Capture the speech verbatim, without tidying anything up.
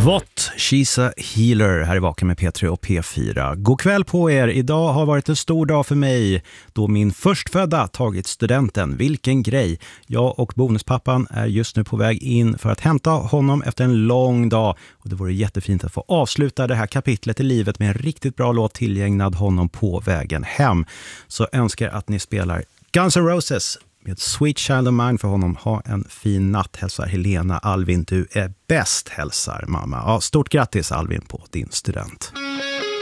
What? She's a healer här i Vaken med P tre och P fyra. God kväll på er. Idag har varit en stor dag för mig då min förstfödda tagit studenten. Vilken grej. Jag och bonuspappan är just nu på väg in för att hämta honom efter en lång dag. Och det vore jättefint att få avsluta det här kapitlet i livet med en riktigt bra låt tillägnad honom på vägen hem. Så önskar att ni spelar Guns N' Roses med Sweet Child of Mine för honom. Ha en fin natt, hälsar Helena. Alvin, du är bäst, hälsar mamma. Ja, stort grattis Alvin på din student.